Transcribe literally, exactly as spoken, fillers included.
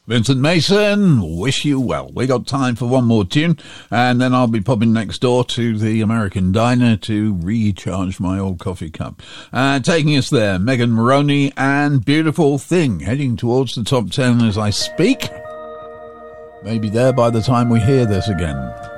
Vincent Mason, wish you well. We got time for one more tune, and then I'll be popping next door to the American Diner to recharge my old coffee cup. Uh, taking us there, Megan Moroney and Beautiful Thing, heading towards the top ten as I speak. Maybe there by the time we hear this again.